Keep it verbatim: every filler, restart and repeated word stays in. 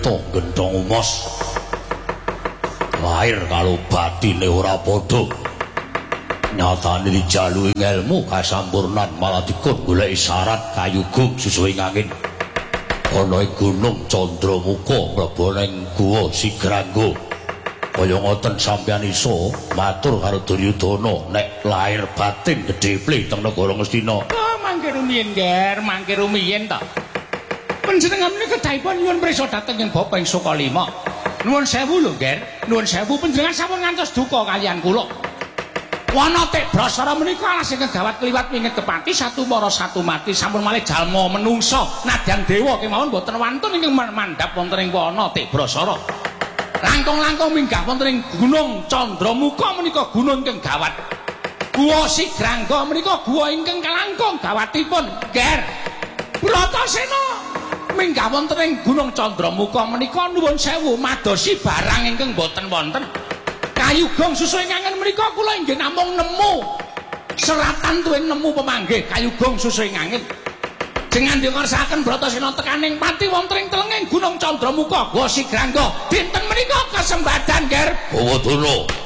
gendong mos lahir kalau batine ora padha nyatane dijaluhi ilmu kasampurnan malah dikon golek syarat kayugung susuing angin ana gunung Candramuka mlebu ning guwa Sigrangga kaya ngoten sampeyan iso matur karo Duryudana nek lahir batin gedhe ple teng negara Ngastina. Oh mangke rumiyin ger mangke rumiyin to panjenengan menika kedahipun nyuwun prisa dhateng ing Bapa ing Sukalima. Nuwun sewu lho, Ger. Nuwun sewu panjenengan sampun ngantos duka kaliyan kula. Wana Tek Brasara menika alas ingkang gawat kliwat winget kepati satu mara satu mati sampun malih jalma menungsa nadyan dewa kemawon boten wantun ingkang mandhap wonten ing wana Tek Brasara. Langkung-langkung minggah wonten ing Gunung Candramuka menika gunung ingkang gawat. Guwa Sigrangga menika guwa ingkang kalangkung gawatipun, Ger. Bratasena minggah wonten ing Gunung Candramuka menika nuwun sewu madosi barang ingkang boten wonten. Kayugung susuing angin menika kula inggih namung nemu seratan tuwin nemu pemanggih kayugung susuing angin. Jengan dingersaken Bratasena tekaning pati wonten ing telenging Gunung Candramuka Guwa Sigrangga dinten menika kasembadan ger Bawadana